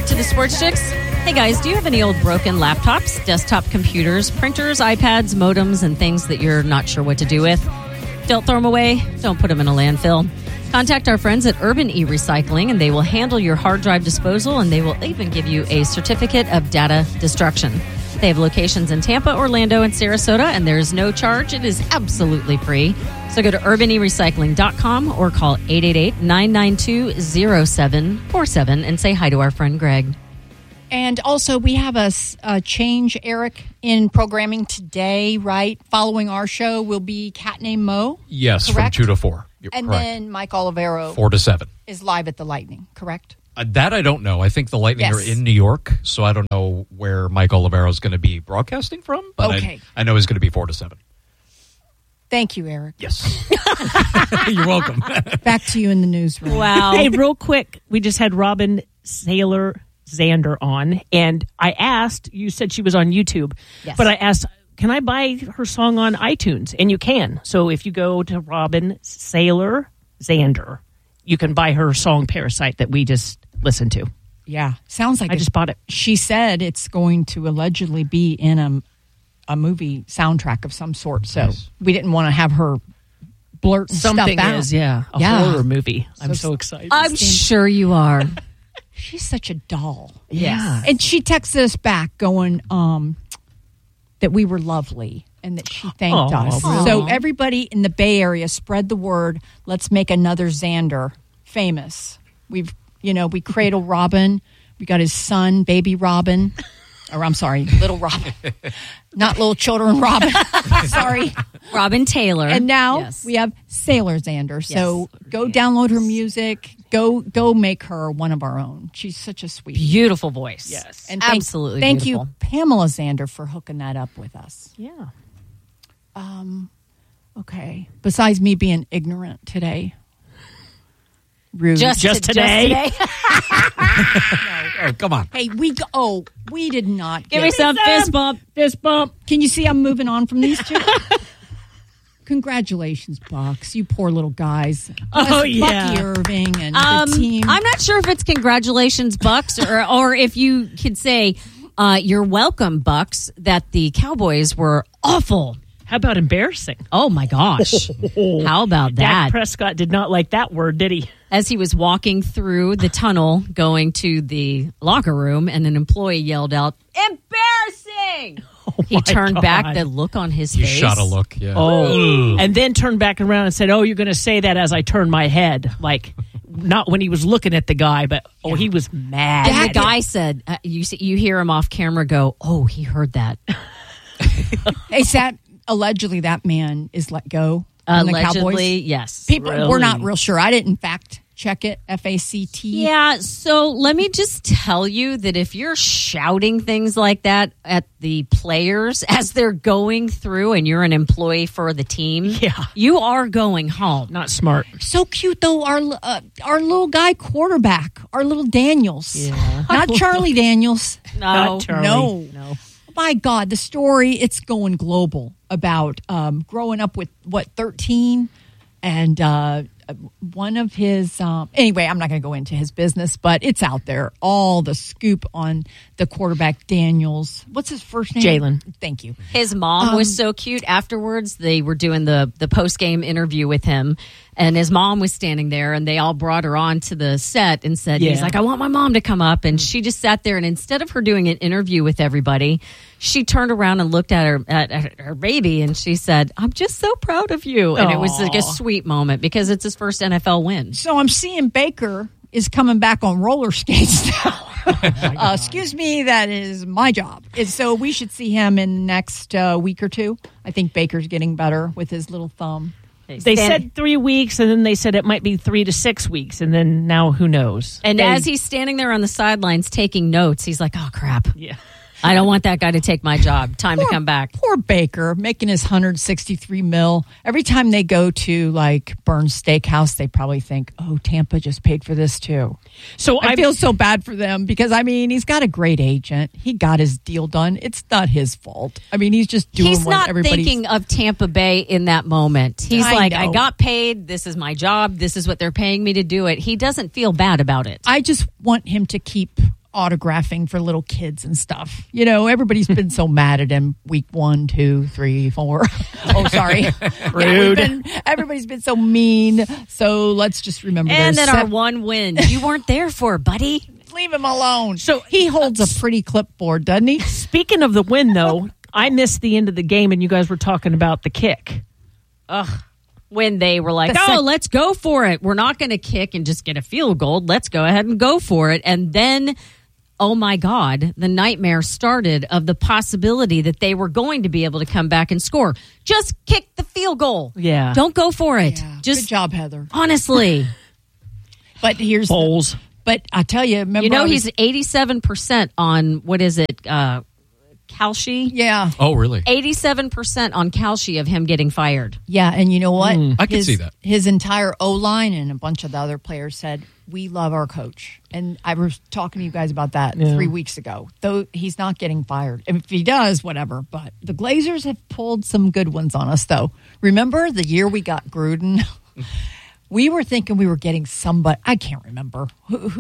to the Sports Chicks. Hey guys, do you have any old broken laptops, desktop computers, printers, iPads, modems, and things that you're not sure what to do with? Don't throw them away. Don't put them in a landfill. Contact our friends at Urban E-Recycling, and they will handle your hard drive disposal, and they will even give you a certificate of data destruction. They have locations in Tampa, Orlando, and Sarasota, and there is no charge. It is absolutely free. So go to urbanerecycling.com or call 888-992-0747 and say hi to our friend Greg. And also, we have a change, Eric, in programming today, right? Following our show will be Cat Named Mo. Yes, correct? from 2 to 4. And correct. Then Mike Olivero 4 to 7 is live at the Lightning, correct? That I don't know. I think the Lightning are in New York, so I don't know where Mike Olivero is going to be broadcasting from. But okay. I know he's going to be 4 to 7. Thank you, Eric. Yes. You're welcome. Back to you in the newsroom. Wow. Hey, real quick, we just had Robin Saylor Zander on, and I asked, you said she was on YouTube, yes. But I asked, can I buy her song on iTunes? And you can. So if you go to Robin Saylor Zander, you can buy her song Parasite that we just listened to. Yeah, sounds like I just bought it. She said it's going to allegedly be in a movie soundtrack of some sort, so we didn't want to have her blurt Something stuff out. is, a horror movie. I'm so excited. I'm sure you are. She's such a doll. Yeah. And she texted us back going that we were lovely and that she thanked us. Really? So everybody in the Bay Area, spread the word. Let's make another Xander famous. We cradle Robin. We got his son, baby Robin. Or I'm sorry, little Robin. Not little children Robin. Sorry. Robin Taylor. And now we have Sailor Xander. So go download her music. Go make her one of our own. She's such a sweet, beautiful voice. Yes. And absolutely thank beautiful. you, Pamela Xander, for hooking that up with us. Yeah. Okay. Besides me being ignorant today. Rude. Just today? Oh, come on. Hey, we did not Give me some fist bump. Fist bump. Can you see I'm moving on from these two? Congratulations, Bucks. You poor little guys. Bucky Irving and the team. I'm not sure if it's congratulations, Bucks, or if you could say you're welcome, Bucks, that the Cowboys were awful. How about embarrassing? Oh, my gosh. How about that? Dak Prescott did not like that word, did he? As he was walking through the tunnel going to the locker room, and an employee yelled out, "Embarrassing!" He turned back, the look on his face. He shot a look, yeah. And then turned back around and said, "Oh, you're going to say that as I turn my head." Like, not when he was looking at the guy, but, he was mad. And the guy said, you hear him off camera go, "Oh, he heard that." Allegedly, that man is let go from the Cowboys. Allegedly, yes. People, Really? we're not real sure. I didn't fact check it. FACT. Yeah, so let me just tell you that if you're shouting things like that at the players as they're going through and you're an employee for the team, you are going home. Not smart. So cute, though, our little guy quarterback, our little Daniels. Yeah. Not Charlie Daniels. Not Charlie. No. My God, the story, it's going global about growing up with, 13? And one of his, anyway, I'm not going to go into his business, but it's out there. All the scoop on the quarterback, Daniels. What's his first name? Jalen. Thank you. His mom was so cute. Afterwards, they were doing the post-game interview with him, and his mom was standing there, and they all brought her on to the set and said, he's like, "I want my mom to come up." And she just sat there, and instead of her doing an interview with everybody, she turned around and looked at her baby, and she said, "I'm just so proud of you." And it was like a sweet moment because it's his first NFL win. So I'm seeing Baker is coming back on roller skates now. Excuse me, that is my job. And so we should see him in the next week or two. I think Baker's getting better with his little thumb. They said 3 weeks, and then they said it might be 3 to 6 weeks, and then now who knows? And as he's standing there on the sidelines taking notes, he's like, "Oh, crap. Yeah. I don't want that guy to take my job. Time to come back." Poor Baker making his $163 million. Every time they go to like Burns Steakhouse, they probably think, "Oh, Tampa just paid for this too." So I feel so bad for them because he's got a great agent. He got his deal done. It's not his fault. He's just doing He's what not everybody's thinking of Tampa Bay in that moment. He's I I got paid. This is my job. This is what they're paying me to do it. He doesn't feel bad about it. I just want him to keep autographing for little kids and stuff. You know, everybody's been so mad at him week 1, 2, 3, 4. Oh, sorry. Rude. Everybody's been so mean. So let's just remember. And then our one win you weren't there for, buddy. Leave him alone. So he holds a pretty clipboard, doesn't he? Speaking of the win, though, I missed the end of the game, and you guys were talking about the kick. When they were like, let's go for it. We're not going to kick and just get a field goal. Let's go ahead and go for it. And then, oh my God, the nightmare started of the possibility that they were going to be able to come back and score. Just kick the field goal. Yeah. Don't go for it. Yeah. Just good job, Heather. Honestly. But here's Bowls. But I tell you, remember, you know, he's 87% on, what is it, Kalshi? Yeah. Oh, really? 87% on Kalshi of him getting fired. Yeah, and you know what? I can see that. His entire O-line and a bunch of the other players said, we love our coach. And I was talking to you guys about that 3 weeks ago. Though he's not getting fired. If he does, whatever. But the Glazers have pulled some good ones on us, though. Remember the year we got Gruden? We were thinking we were getting somebody. I can't remember. Who